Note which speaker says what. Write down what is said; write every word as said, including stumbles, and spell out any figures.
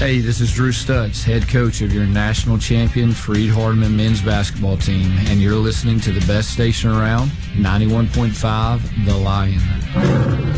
Speaker 1: Hey, this is Drew Stutz, head coach of your national champion Freed-Hardeman men's basketball team, and you're listening to the best station around, ninety-one point five The Lion.